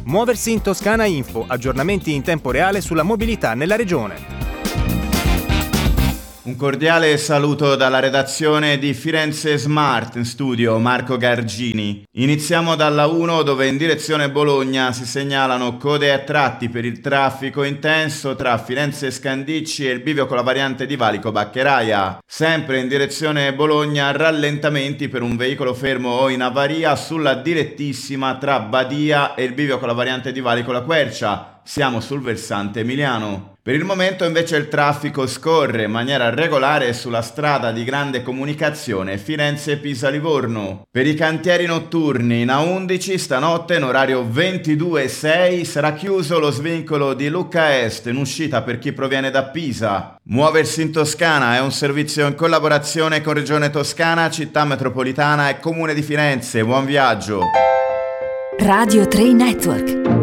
Muoversi in Toscana Info, aggiornamenti in tempo reale sulla mobilità nella regione. Un cordiale saluto dalla redazione di Firenze Smart, in studio Marco Gargini. Iniziamo dalla 1 dove in direzione Bologna si segnalano code a tratti per il traffico intenso tra Firenze Scandicci e il bivio con la variante di Valico Baccheraia. Sempre in direzione Bologna rallentamenti per un veicolo fermo o in avaria sulla direttissima tra Badia e il bivio con la variante di Valico La Quercia. Siamo sul versante emiliano. Per il momento invece il traffico scorre in maniera regolare sulla strada di grande comunicazione Firenze-Pisa-Livorno. Per i cantieri notturni in A11 stanotte in orario 22:06 sarà chiuso lo svincolo di Lucca Est in uscita per chi proviene da Pisa. Muoversi in Toscana è un servizio in collaborazione con Regione Toscana, Città Metropolitana e Comune di Firenze. Buon viaggio! Radio 3 Network.